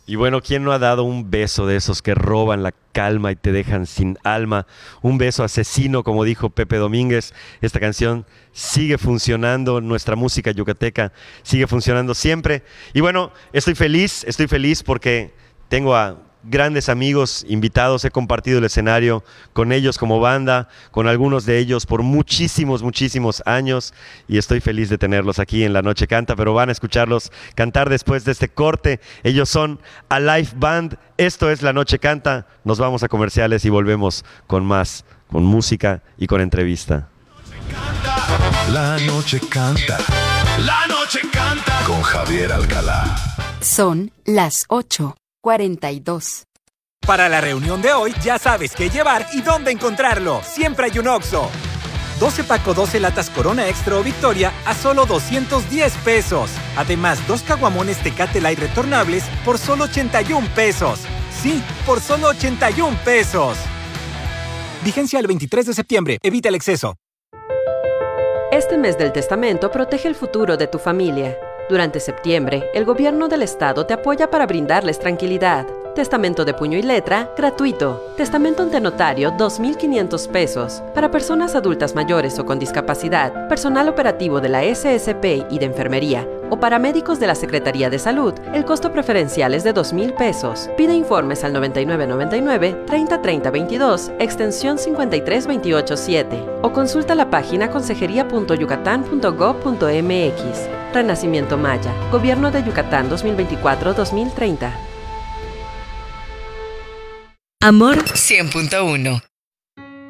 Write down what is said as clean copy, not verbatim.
Y bueno, ¿quién no ha dado un beso de esos que roban la calma y te dejan sin alma? Un beso asesino, como dijo Pepe Domínguez. Esta canción sigue funcionando, nuestra música yucateca sigue funcionando siempre. Y bueno, estoy feliz porque tengo a grandes amigos invitados, he compartido el escenario con ellos como banda, con algunos de ellos por muchísimos años y estoy feliz de tenerlos aquí en La Noche Canta, pero van a escucharlos cantar después de este corte. Ellos son Alive Band, esto es La Noche Canta, nos vamos a comerciales y volvemos con más, con música y con entrevista. La Noche Canta. La Noche Canta. Con Javier Alcalá. Son las 8:42. Para la reunión de hoy, ya sabes qué llevar y dónde encontrarlo. Siempre hay un Oxxo. 12 pack o 12 latas Corona Extra o Victoria a solo 210 pesos. Además, 2 caguamones Tecate Light retornables por solo 81 pesos. Sí, por solo 81 pesos. Vigencia el 23 de septiembre. Evita el exceso. Este mes del testamento protege el futuro de tu familia. Durante septiembre, el gobierno del estado te apoya para brindarles tranquilidad. Testamento de puño y letra, gratuito. Testamento ante notario, 2,500 pesos. Para personas adultas mayores o con discapacidad, personal operativo de la SSP y de enfermería, o paramédicos de la Secretaría de Salud, el costo preferencial es de 2,000 pesos. Pide informes al 9999-303022, extensión 53287, o consulta la página consejería.yucatán.gov.mx. Renacimiento Maya, Gobierno de Yucatán 2024-2030. Amor 100.1.